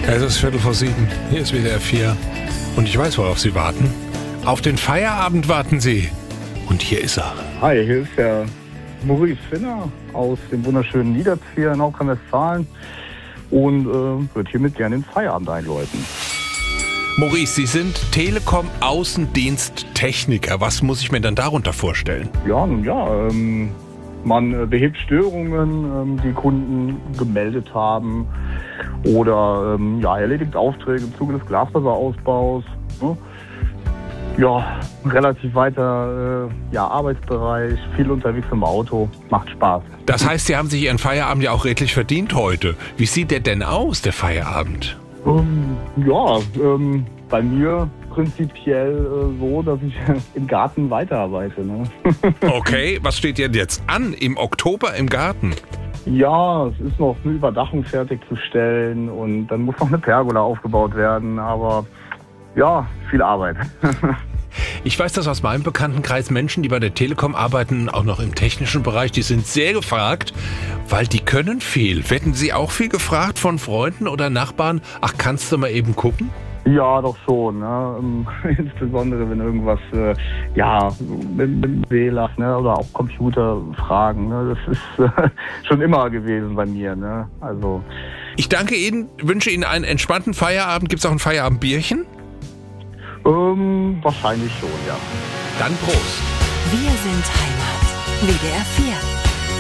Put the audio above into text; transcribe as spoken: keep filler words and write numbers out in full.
Es ist Viertel vor sieben. Hier ist W D R vier. Und ich weiß, worauf Sie warten. Auf den Feierabend warten Sie. Und hier ist er. Hi, hier ist der Maurice Finner aus dem wunderschönen Niederzwier in Nordrhein-Westfalen und äh, würde hiermit gerne den Feierabend einläuten. Maurice, Sie sind Telekom-Außendiensttechniker. Was muss ich mir dann darunter vorstellen? Ja, nun ja, ähm, man äh, behebt Störungen, ähm, die Kunden gemeldet haben oder ähm, ja, erledigt Aufträge im Zuge des Glasfaserausbaus. Ne? Ja, relativ weiter äh, ja, Arbeitsbereich, viel unterwegs im Auto, macht Spaß. Das heißt, Sie haben sich Ihren Feierabend ja auch redlich verdient heute. Wie sieht der denn aus, der Feierabend? Ähm, ja, ähm, bei mir prinzipiell äh, so, dass ich im Garten weiterarbeite. Ne? Okay, was steht denn jetzt an im Oktober im Garten? Ja, es ist noch eine Überdachung fertigzustellen und dann muss noch eine Pergola aufgebaut werden, aber ja, viel Arbeit. Ich weiß das aus meinem Bekanntenkreis. Menschen, die bei der Telekom arbeiten, auch noch im technischen Bereich, die sind sehr gefragt, weil die können viel. Werden Sie auch viel gefragt von Freunden oder Nachbarn? Ach, kannst du mal eben gucken? Ja, doch schon. Ne? Insbesondere wenn irgendwas, äh, ja, mit, mit W L A N, ne? Oder auch Computerfragen. Ne? Das ist äh, schon immer gewesen bei mir. Ne? Also. Ich danke Ihnen, wünsche Ihnen einen entspannten Feierabend. Gibt es auch ein Feierabendbierchen? Ähm, wahrscheinlich schon, ja. Dann Prost. Wir sind Heimat. W D R vier.